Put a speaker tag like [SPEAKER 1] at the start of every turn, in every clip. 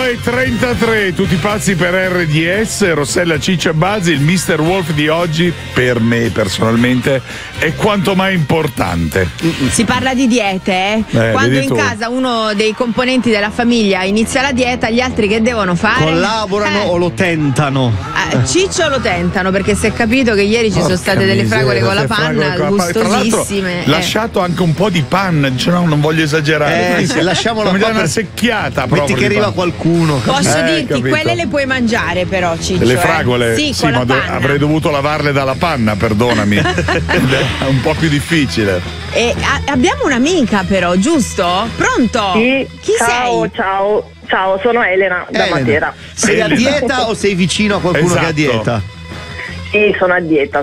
[SPEAKER 1] 9:33, tutti pazzi per RDS, Rossella, Ciccio e Bazzi. Il Mr. Wolf di oggi, per me personalmente, è quanto mai importante.
[SPEAKER 2] Si parla di diete, quando in casa uno dei componenti della famiglia inizia la dieta, gli altri che devono fare?
[SPEAKER 3] Collaborano o lo tentano?
[SPEAKER 2] Ciccio lo tentano, perché si è capito che ieri ci sono state delle fragole con la panna gustosissime.
[SPEAKER 1] Lasciato anche un po' di panna, dice no, non voglio esagerare.
[SPEAKER 3] Lasciamola
[SPEAKER 1] come una secchiata proprio.
[SPEAKER 3] Metti che arriva qualcuno.
[SPEAKER 2] Posso dirti, quelle le puoi mangiare però, Ciccio.
[SPEAKER 1] Le fragole?
[SPEAKER 2] Sì,
[SPEAKER 1] ma avrei dovuto lavarle dalla panna, perdonami. È un po' più difficile.
[SPEAKER 2] E abbiamo un'amica però, giusto? Pronto?
[SPEAKER 4] Sì.
[SPEAKER 2] Chi sei?
[SPEAKER 4] Ciao, sono Elena da Matera.
[SPEAKER 3] Sei a dieta o sei vicino a qualcuno che è a dieta?
[SPEAKER 4] Sì, sono a dieta.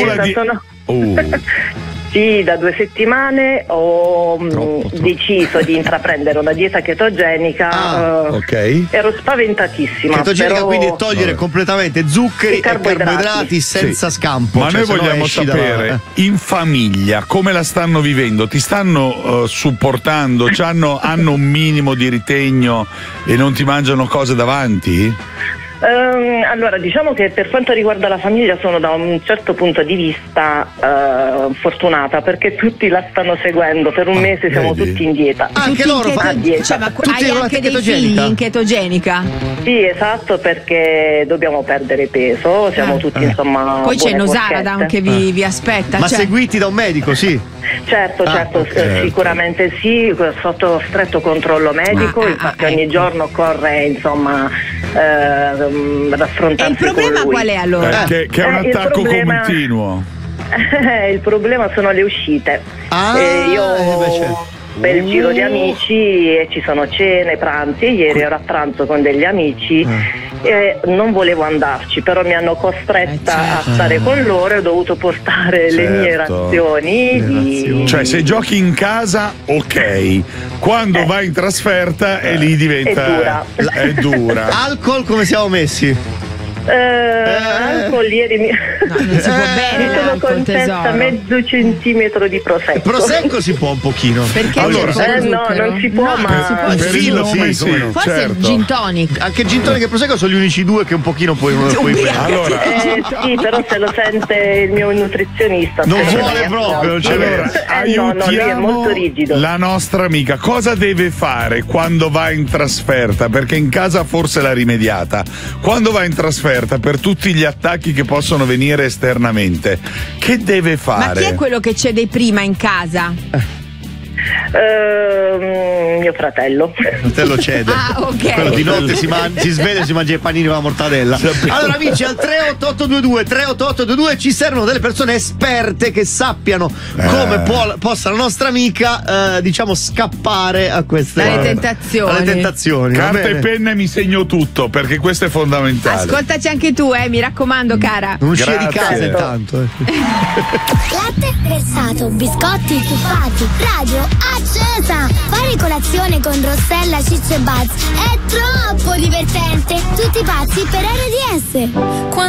[SPEAKER 4] Sì, da 2 settimane ho deciso di intraprendere una dieta chetogenica.
[SPEAKER 1] Ok.
[SPEAKER 4] Ero spaventatissima.
[SPEAKER 3] Chetogenica, quindi è togliere completamente zuccheri e carboidrati senza scampo.
[SPEAKER 1] Ma noi vogliamo sapere, in famiglia, come la stanno vivendo? Ti stanno supportando? Hanno un minimo di ritegno e non ti mangiano cose davanti?
[SPEAKER 4] Allora, diciamo che per quanto riguarda la famiglia sono da un certo punto di vista fortunata, perché tutti la stanno seguendo. Per un mese siamo tutti in dieta.
[SPEAKER 3] Anche loro fanno
[SPEAKER 2] dieta. Cioè, ma hai anche dei figli in chetogenica?
[SPEAKER 4] Sì, esatto, perché dobbiamo perdere peso, siamo tutti insomma.
[SPEAKER 2] Poi c'è Nosarada che vi aspetta.
[SPEAKER 3] Ma seguiti da un medico, sì?
[SPEAKER 4] Certo, sicuramente sì, sotto stretto controllo medico, infatti ogni giorno corre insomma raffrontarsi.
[SPEAKER 2] E il problema
[SPEAKER 4] con lui.
[SPEAKER 2] Qual è allora?
[SPEAKER 1] Che è un attacco continuo.
[SPEAKER 4] Il problema sono le uscite. Io bel giro di amici e ci sono cene, pranzi. Ieri ero a pranzo con degli amici e non volevo andarci, però mi hanno costretta a stare con loro e ho dovuto portare le mie razioni.
[SPEAKER 1] Cioè, se giochi in casa, ok. Quando vai in trasferta e lì diventa è dura.
[SPEAKER 3] Alcol come siamo messi?
[SPEAKER 4] Alcol ieri
[SPEAKER 2] non si può bere,
[SPEAKER 4] mi sono concessa mezzo centimetro di prosecco.
[SPEAKER 3] Prosecco si può un pochino.
[SPEAKER 2] Perché
[SPEAKER 4] no, non si può, ma
[SPEAKER 1] per il nome sì,
[SPEAKER 2] forse il gin tonic.
[SPEAKER 3] Anche gin tonic e prosecco sono gli unici due che un pochino puoi
[SPEAKER 1] allora
[SPEAKER 4] sì, però se lo sente il mio nutrizionista
[SPEAKER 3] non vuole proprio, non ce l'è.
[SPEAKER 1] Aiutiamo
[SPEAKER 4] lui è molto rigido.
[SPEAKER 1] La nostra amica cosa deve fare quando va in trasferta? Perché in casa forse l'ha rimediata. Quando va in trasferta, per tutti gli attacchi che possono venire esternamente, che deve fare?
[SPEAKER 2] Ma chi è quello che cede prima in casa?
[SPEAKER 4] Mio fratello.
[SPEAKER 3] Fratello cede.
[SPEAKER 2] Ok.
[SPEAKER 3] Quello di notte si sveglia e si mangia i panini con la mortadella. Allora amici, al 38822 ci servono delle persone esperte che sappiano come possa la nostra amica diciamo scappare a queste alle tentazioni.
[SPEAKER 1] Carta e penna, mi segno tutto perché questo è fondamentale.
[SPEAKER 2] Ascoltaci anche tu, mi raccomando, cara.
[SPEAKER 3] Non uscire di casa intanto.
[SPEAKER 5] Latte versato, biscotti tufati, radio accesa. Fare colazione con Rossella, Ciccio e Buzz è troppo divertente. Tutti pazzi per RDS.